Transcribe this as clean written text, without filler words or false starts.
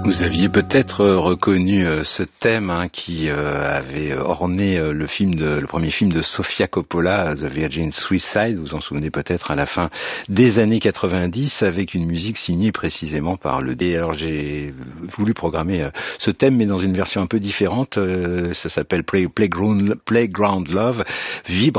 Vous aviez peut-être reconnu ce thème qui avait orné le premier film de Sofia Coppola, The Virgin Suicide. Vous en souvenez peut-être à la fin des années 90 avec une musique signée précisément par le D. Alors j'ai voulu programmer ce thème mais dans une version un peu différente. Ça s'appelle Playground Love.